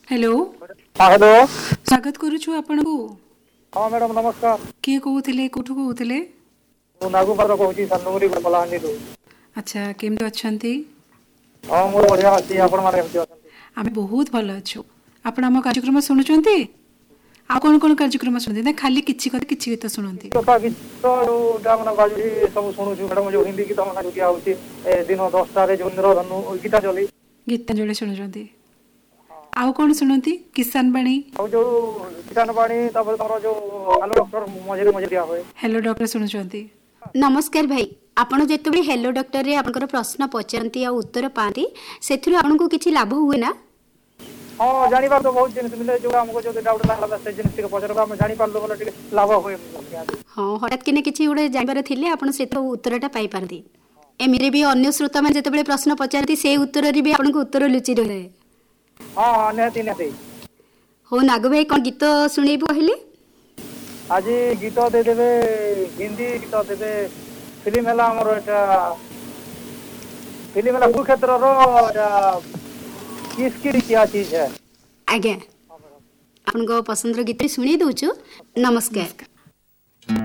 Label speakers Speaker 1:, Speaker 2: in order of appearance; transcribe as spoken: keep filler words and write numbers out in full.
Speaker 1: Hello
Speaker 2: हाँ hello.
Speaker 1: स्वागत करुछु आपनकु।
Speaker 2: हाँ मैडम नमस्कार।
Speaker 1: किए कहूथिले कोठु कहूथिले?
Speaker 2: ମୁଁ ନାଗୁପାତ୍ର କହୁଛି ସାନୁଗୁରି କଳାହାଣ୍ଡିରୁ।
Speaker 1: अच्छा केमତି अछंती?
Speaker 2: ହଁ ମୁଁ ବଢିଆ ଅଛି, ଆପଣ ମାନେ କେମିତି ଅଛନ୍ତି?
Speaker 1: आमे बहुत भल अछु। आपण हम कार्यक्रम सुनुचंती? आ कोन कोन कार्यक्रम सुनते ना खाली किछि कथा किछि गीत सुनंती?
Speaker 2: କଥା ଗୀତ ଯୋଉଟା ମାନେ ବାଜୁଛି ସବୁ ଶୁଣୁଛୁ ମ୍ୟାଡମ, ଯୋଉ ହିନ୍ଦୀ ଗୀତ ମାନେ ଦିଆ ହଉଛି ଏ ଦିନ ଦଶଟାରେ ଯୋଉ ଇନ୍ଦ୍ରଧନୁ ଗୀତାଞ୍ଜଳି
Speaker 1: ଗୀତାଞ୍ଜଳି ଶୁଣୁଚନ୍ତି। ଆଉ कोन सुनंती? किसान बाणी
Speaker 2: ଆଉ ଯୋଉ କିଷାନ ବାଣୀ, ତାପରେ ତମର ଯୋଉ ହ୍ୟାଲୋ ଡକ୍ଟର ମଝିରେ ମଝିରେ ଦିଆ ହୁଏ।
Speaker 1: Hello doctor ଶୁଣୁଚନ୍ତି।
Speaker 3: नमस्कार भाई, आपण जेतेबेले हेलो डॉक्टर रे आपनकर प्रश्न पचारती आ उत्तर पाती सेथिरु आपनको किछि लाभ हुए ना?
Speaker 2: ହଁ ଜାଣିବାର ତ ବହୁତ ଜିନିଷ ମିଳେ, ଯୋଉଟା ଆମକୁ ଯଦି ଡାଉଟ ଲାଗିଲା ସେ ଜିନିଷ ଟିକେ ପଚାରିବା, ଆମେ ଜାଣିପାରିଲୁ ବୋଲେ ଟିକେ ଲାଭ ହୁଏ।
Speaker 3: हाँ हठात किने किछि उडे जानबार थिले आपण सेतो उत्तरटा पाई पारती। एमिरे भी अन्य श्रोता मन जेतेबेले प्रश्न पचारती से उत्तर रे भी आपनको उत्तर लुचि रहे।
Speaker 2: ହଁ ହଁ ନିହାତି ନିହାତି।
Speaker 3: हो नाग भाई कोन गीत सुनेबो कहले?
Speaker 2: ଆଜି ଗୀତ ଦେଇଦେବେ, ହିନ୍ଦୀ ଗୀତ ଦେବେ। ଫିଲ୍ମ ହେଲା ଆମର ଏଟା ଫିଲ୍ମ ହେଲା କୁରୁକ୍ଷେତ୍ରର ଏଟା କିସ୍କିରି କିଆ ଚିଜ୍ ହେ।
Speaker 3: आज्ञा आपनको पसंद रो गीत सुनी दउछु। नमस्कार।